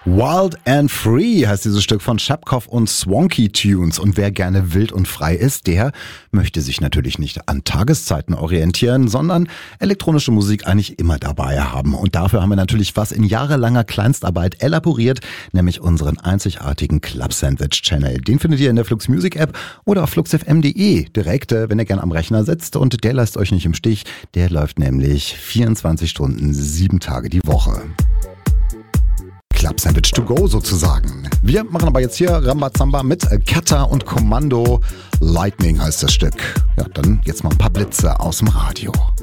Wild and Free heißt dieses Stück von Schapkow und Swanky Tunes. Und wer gerne wild und frei ist, der möchte sich natürlich nicht an Tageszeiten orientieren, sondern elektronische Musik eigentlich immer dabei haben. Und dafür haben wir natürlich was in jahrelanger Kleinstarbeit elaboriert, nämlich unseren einzigartigen Club Sandwich Channel. Den findet ihr in der Flux Music App oder auf fluxfm.de direkt, wenn ihr gerne am Rechner sitzt. Und der lässt euch nicht im Stich. Der läuft nämlich 24 Stunden, 7 Tage die Woche. Club Sandwich to go sozusagen. Wir machen aber jetzt hier Rambazamba mit Kata und Kommando. Lightning heißt das Stück. Ja, dann jetzt mal ein paar Blitze aus dem Radio.